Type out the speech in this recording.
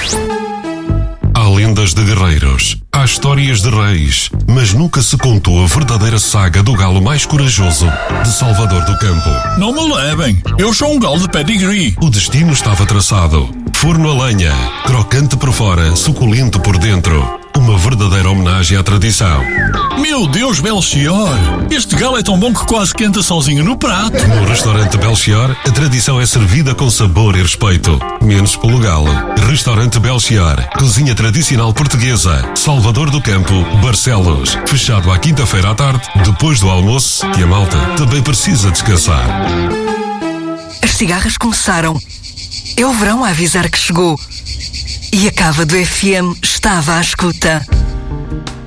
Há lendas de guerreiros, há histórias de reis, mas nunca se contou a verdadeira saga do galo mais corajoso de Salvador do Campo. Não me levem, eu sou um galo de pedigree. O destino estava traçado. Forno a lenha, crocante por fora, suculento por dentro. Uma verdadeira homenagem à tradição. Meu Deus, Belchior, este galo é tão bom que quase canta sozinho no prato. No restaurante Belchior, a tradição é servida com sabor e respeito. Menos pelo galo. Restaurante Belchior, cozinha tradicional portuguesa, Salvador do Campo, Barcelos. Fechado à quinta-feira à tarde, depois do almoço, que a malta também precisa descansar. As cigarras começaram. É o verão a avisar que chegou. E a cava do FM estava à escuta.